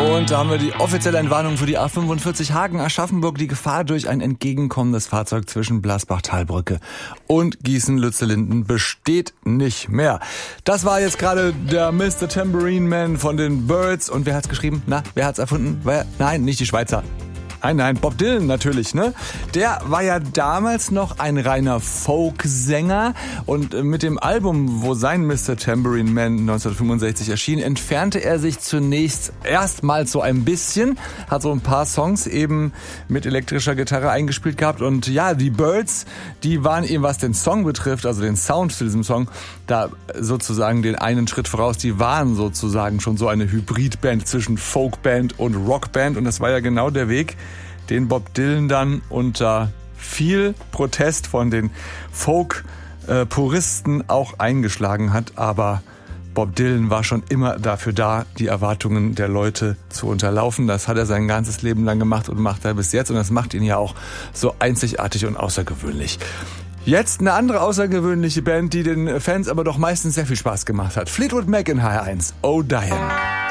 Und da haben wir die offizielle Entwarnung für die A45 Hagen-Aschaffenburg. Die Gefahr durch ein entgegenkommendes Fahrzeug zwischen Blasbach-Talbrücke und Gießen-Lützellinden besteht nicht mehr. Das war jetzt gerade der Mr. Tambourine Man von den Byrds. Und wer hat's geschrieben? Na, wer hat's erfunden? Nein, nicht die Schweizer. Nein, Bob Dylan natürlich, ne? Der war ja damals noch ein reiner Folksänger und mit dem Album, wo sein Mr. Tambourine Man 1965 erschien, entfernte er sich zunächst erstmals so ein bisschen, hat so ein paar Songs eben mit elektrischer Gitarre eingespielt gehabt und ja, die Byrds, die waren eben, was den Song betrifft, also den Sound zu diesem Song, da sozusagen den einen Schritt voraus, die waren sozusagen schon so eine Hybridband zwischen Folkband und Rockband und das war ja genau der Weg, den Bob Dylan dann unter viel Protest von den Folk-Puristen auch eingeschlagen hat. Aber Bob Dylan war schon immer dafür da, die Erwartungen der Leute zu unterlaufen. Das hat er sein ganzes Leben lang gemacht und macht er bis jetzt. Und das macht ihn ja auch so einzigartig und außergewöhnlich. Jetzt eine andere außergewöhnliche Band, die den Fans aber doch meistens sehr viel Spaß gemacht hat. Fleetwood Mac in HR1. Oh, Diane.